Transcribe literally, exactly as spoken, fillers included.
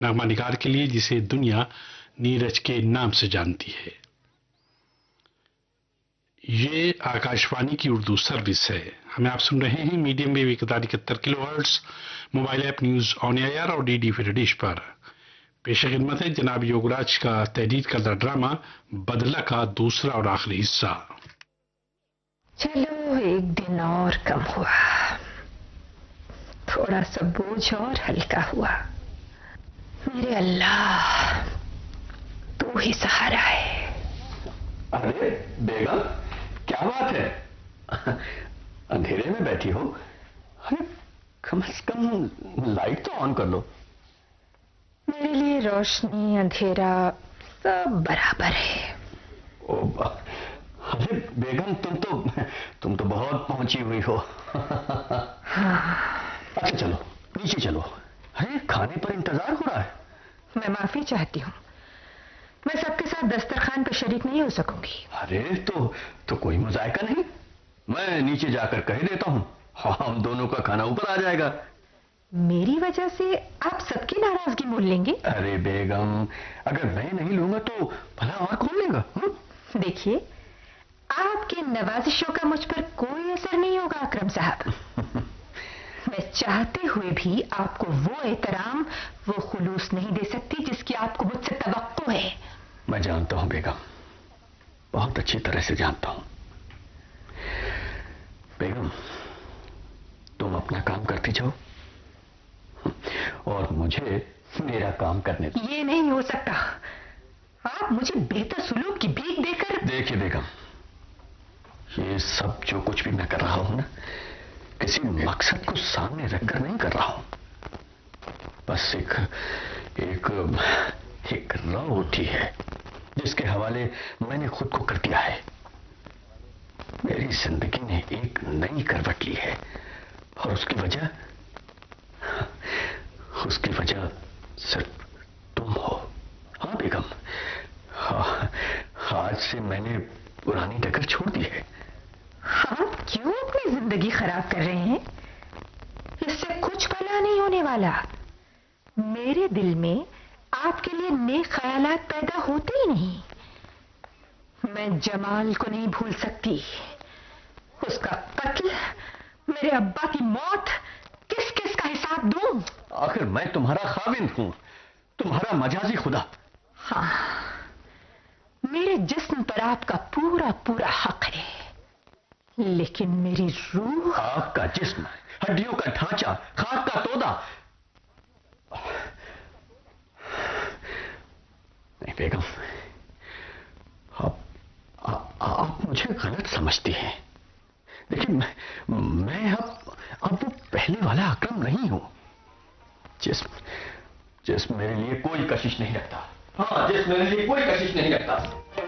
नगमा निगार के लिए, जिसे दुनिया नीरज के नाम से जानती है। ये आकाशवाणी की उर्दू सर्विस है। हमें आप सुन रहे हैं मीडियम वेव इकहत्तर kilohertz, mobile app news on air और डीडी फ्री डिश पर। पेश खिदमत है जनाब योगराज का तहरीर करदा ड्रामा बदला का दूसरा और आखिरी हिस्सा। चलो एक दिन और कम हुआ, थोड़ा सा बोझ और हल्का हुआ। मेरे अल्लाह, तू ही सहारा है। अरे बेगम, क्या बात है? अंधेरे में बैठी हो? अरे कम से कम लाइट तो ऑन कर लो। मेरे लिए रोशनी अंधेरा सब बराबर है। ओ, अरे बेगम, तुम तो तुम तो बहुत पहुंची हुई हो। हाँ। अच्छा चलो नीचे चलो। अरे खाने पर इंतजार हो रहा है। मैं माफी चाहती हूँ, मैं सबके साथ दस्तरखान पर शरीक नहीं हो सकूंगी। अरे तो तो कोई मजायका नहीं, मैं नीचे जाकर कह देता हूँ, हम दोनों का खाना ऊपर आ जाएगा। मेरी वजह से आप सबकी नाराजगी मोल लेंगे? अरे बेगम, अगर मैं नहीं लूंगा तो भला और कौन लेगा? देखिए, आपकी नवाजिशों का मुझ पर कोई असर नहीं होगा अकरम साहब। मैं चाहते हुए भी आपको वो एहतराम, वो खुलूस नहीं दे सकती जिसकी आपको मुझसे तवक्को है। मैं जानता हूं बेगम, बहुत अच्छी तरह से जानता हूं। बेगम, तुम अपना काम करती जाओ और मुझे मेरा काम करने दो। ये नहीं हो सकता। आप मुझे बेहतर सुलूक की भीख देकर। देखिए बेगम, ये सब जो कुछ भी मैं कर रहा हूं ना, किसी मकसद को सामने रखकर नहीं कर रहा हूं। बस एक एक एक राह उठी है जिसके हवाले मैंने खुद को कर दिया है। मेरी जिंदगी ने एक नई करवट ली है और उसकी वजह उसकी वजह सिर्फ तुम हो। हाँ बेगम, हाँ, आज से मैंने पुरानी डगर छोड़ दी है। आप क्यों अपनी जिंदगी खराब कर रहे हैं? इससे कुछ भला नहीं होने वाला। मेरे दिल में आपके लिए नेक ख्यालात पैदा होते ही नहीं। मैं जमाल को नहीं भूल सकती। उसका कत्ल, मेरे अब्बा की मौत, किस किस का हिसाब दूं? आखिर मैं तुम्हारा खाविंद हूं, तुम्हारा मजाजी खुदा। हाँ, मेरे जिस्म पर आपका पूरा पूरा हक है, लेकिन मेरी रूह। आपका जिस्म, हड्डियों का ढांचा, खाक का तोदा। नहीं बेगम, आप, आप, आप मुझे गलत समझती हैं। देखिए, मैं, मैं अब अब वो पहले वाला अकरम नहीं हूं जिस्म जिस्म मेरे लिए कोई कशिश नहीं रखता। हाँ, जिस्म मेरे लिए कोई कशिश नहीं रखता।